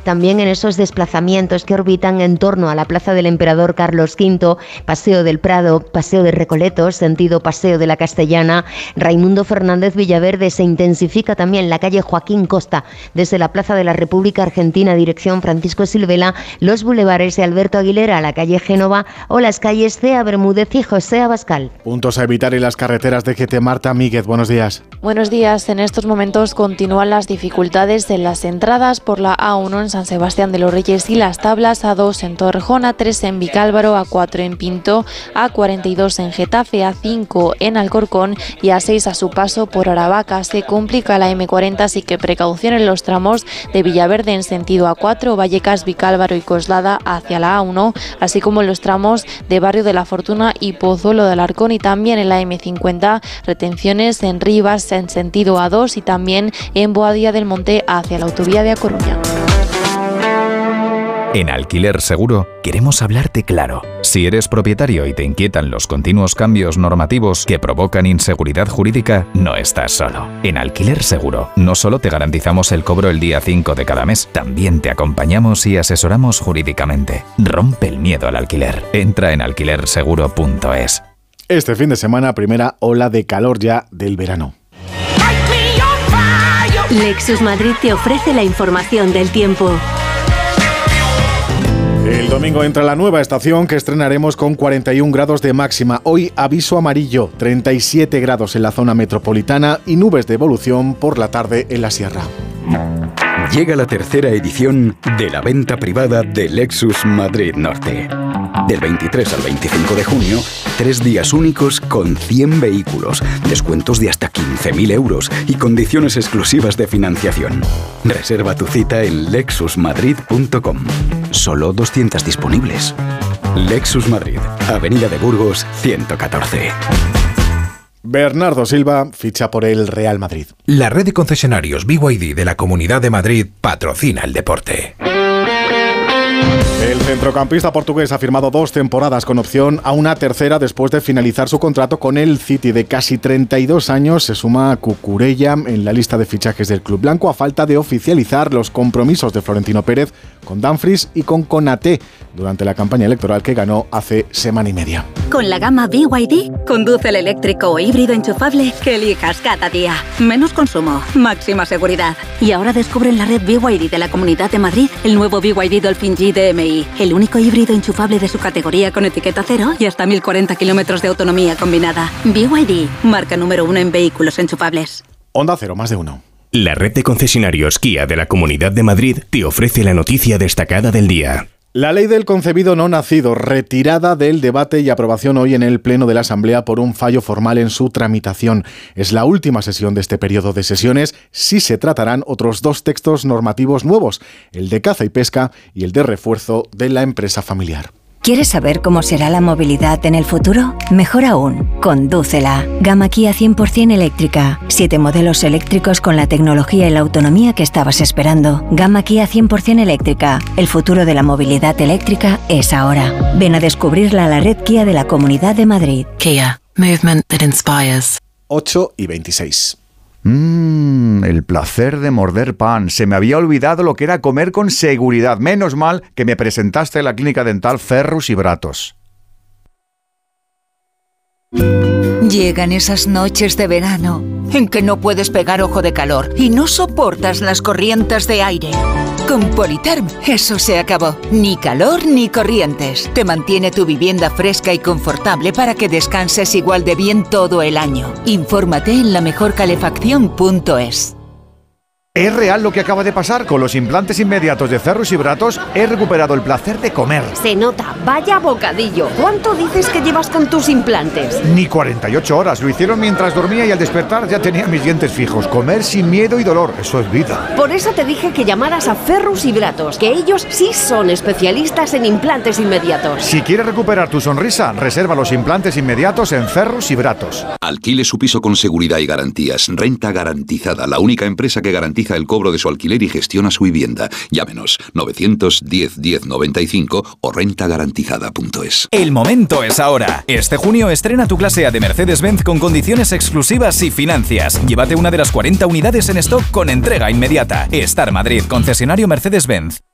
también en esos desplazamientos que orbitan en torno a la Plaza del Emperador Carlos V, Paseo del Prado, Paseo de Recoletos, sentido Paseo de la Castellana, Raimundo Fernández Villaverde. Se intensifica también la calle Joaquín Costa, desde la Plaza de la República Argentina, dirección Francisco Silvela, los bulevares de Alberto Aguilera, la calle Génova o las calles Cea Bermúdez y José Abascal. Puntos a evitar en las carreteras de GT. Marta Míguez, buenos días. Buenos días. En estos momentos continúan las dificultades en las entradas por la A1 en San Sebastián de los Reyes y Las Tablas, A2 en Torrejón, A3 en Vicálvaro, A4 en Pinto, A42 en Getafe, A5 en Alcorcón y A6 a su paso por Aravaca. Se complica la M40, así que precaución en los tramos de Villaverde en sentido A4, Vallecas, Vicálvaro y Coslada hacia la A1, así como en los tramos de Barrio de la Fortuna y Pozuelo de Alarcón, y también en la M50, retenciones en Rivas en sentido A2 y también en Boadilla del Monte hacia la autovía de A Coruña. En Alquiler Seguro queremos hablarte claro. Si eres propietario y te inquietan los continuos cambios normativos que provocan inseguridad jurídica, no estás solo. En Alquiler Seguro no solo te garantizamos el cobro el día 5 de cada mes, también te acompañamos y asesoramos jurídicamente. Rompe el miedo al alquiler. Entra en alquilerseguro.es. Este fin de semana, primera ola de calor ya del verano. Lexus Madrid te ofrece la información del tiempo. El domingo entra la nueva estación que estrenaremos con 41 grados de máxima. Hoy aviso amarillo, 37 grados en la zona metropolitana y nubes de evolución por la tarde en la sierra. Llega la tercera edición de la venta privada de Lexus Madrid Norte. Del 23 al 25 de junio, 3 días únicos con 100 vehículos, descuentos de hasta 15.000 euros y condiciones exclusivas de financiación. Reserva tu cita en lexusmadrid.com. Solo 200 disponibles. Lexus Madrid, Avenida de Burgos, 114. Bernardo Silva ficha por el Real Madrid. La red de concesionarios BYD de la Comunidad de Madrid patrocina el deporte. El centrocampista portugués ha firmado 2 temporadas con opción a una tercera después de finalizar su contrato con el City. De casi 32 años se suma a Cucurella en la lista de fichajes del club blanco a falta de oficializar los compromisos de Florentino Pérez con Dumfries y con Konaté durante la campaña electoral que ganó hace semana y media. Con la gama BYD, conduce el eléctrico o híbrido enchufable que elijas cada día. Menos consumo, máxima seguridad. Y ahora descubre en la red BYD de la Comunidad de Madrid el nuevo BYD Dolphin G DMI, el único híbrido enchufable de su categoría con etiqueta cero y hasta 1040 kilómetros de autonomía combinada. BYD, marca número 1 en vehículos enchufables. Onda Cero, más de uno. La red de concesionarios Kia de la Comunidad de Madrid te ofrece la noticia destacada del día. La ley del concebido no nacido, retirada del debate y aprobación hoy en el Pleno de la Asamblea por un fallo formal en su tramitación. Es la última sesión de este periodo de sesiones. Sí se tratarán otros 2 textos normativos nuevos, el de caza y pesca y el de refuerzo de la empresa familiar. ¿Quieres saber cómo será la movilidad en el futuro? Mejor aún, condúcela. Gama Kia 100% eléctrica. 7 modelos eléctricos con la tecnología y la autonomía que estabas esperando. Gama Kia 100% eléctrica. El futuro de la movilidad eléctrica es ahora. Ven a descubrirla a la red Kia de la Comunidad de Madrid. Kia. Movement that inspires. 8:26. El placer de morder pan. Se me había olvidado lo que era comer con seguridad. Menos mal que me presentaste en la clínica dental Ferrus y Bratos. Llegan esas noches de verano en que no puedes pegar ojo de calor y no soportas las corrientes de aire. Con Politerm eso se acabó. Ni calor ni corrientes. Te mantiene tu vivienda fresca y confortable para que descanses igual de bien todo el año. Infórmate en lamejorcalefaccion.es. Es real lo que acaba de pasar. Con los implantes inmediatos de Ferrus y Bratos he recuperado el placer de comer. Se nota, vaya bocadillo. ¿Cuánto dices que llevas con tus implantes? Ni 48 horas. Lo hicieron mientras dormía y al despertar ya tenía mis dientes fijos. Comer sin miedo y dolor, eso es vida. Por eso te dije que llamaras a Ferrus y Bratos, que ellos sí son especialistas en implantes inmediatos. Si quieres recuperar tu sonrisa, reserva los implantes inmediatos en Ferrus y Bratos. Alquile su piso con seguridad y garantías. Renta Garantizada, la única empresa que garantiza el cobro de su alquiler y gestiona su vivienda. Llámenos 910 10 95 o rentagarantizada.es. El momento es ahora. Este junio estrena tu clase A de Mercedes-Benz con condiciones exclusivas y financias. Llévate una de las 40 unidades en stock con entrega inmediata. Star Madrid, concesionario Mercedes-Benz.